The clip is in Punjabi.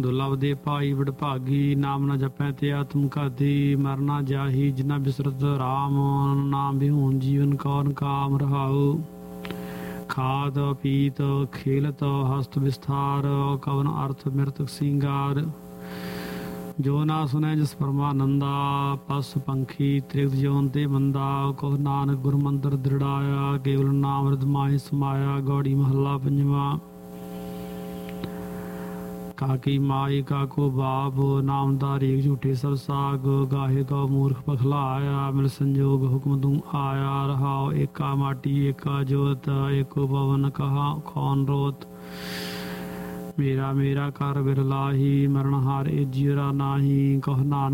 ਦੁਰਲਭ ਦੇ ਭਾਈ ਵਡਭਾਗੀ, ਨਾਮ ਨਾ ਜਪੈ ਤੇ ਆਤਮ ਘਾਤੀ। ਮਰਨਾ ਜਾਹੀ ਜਿਨਾ ਬਿਸਰਤ ਰਾਮ, ਨਾਮ ਬਿਹੂਨ ਜੀਵਨ ਕੌਣ ਕਾਮ ਰਹਾਉ। ਖਾਦ ਪੀਤ ਖੇਲਤ ਹਸਤ ਵਿਸਥਾਰ, ਕਵਨ ਅਰਥ ਮਿਰਤਕ ਸਿੰਗਾਰ। ਜੋ ਨਾ ਸੁਨੈ ਜਿਸ ਪਰਮਾਨੰਦਾ, ਪਸ ਪੰਖੀ ਤ੍ਰਿਗਤ ਜੋਨ ਤੇ ਮੰਦਾ। ਕਹੁ ਨਾਨਕ ਗੁਰ ਮੰਤਰ ਦ੍ਰਿੜਾਇਆ, ਕੇਵਲ ਨਾਮ ਹਿਰਦਿ ਮਾਹਿ ਸਮਾਇਆ। ਗੌੜੀ ਮਹੱਲਾ ਪੰਜਵਾਂ। ਕਾਕੀ ਮਾਈ ਕਾਕੋ ਬਾਪ, ਨਾਮਧਾਰੀ ਝੂਠੇ ਸਭ ਸਾਗ। ਗਾਹੇ ਕਉ ਮੂਰਖ ਪਖਲਾਇਆ, ਮਿਲ ਸੰਜੋਗ ਹੁਕਮ ਤੂੰ ਆਇਆ। ਰਹਾਉ ਏਕਾ ਮਾਟੀ ਏਕਾ ਜੋਤ, ਏਕੋ ਭਵਨ ਕਹਾ ਕੌਣ ਰੋਤ। ਮੇਰਾ ਮੇਰਾ ਕਰ ਬਿਰਲਾਹੀ, ਮਰਨ ਹਾਰ ਏ ਜੀਰਾ ਨਾਹੀ। ਕਹੁ ਨਾਨਕ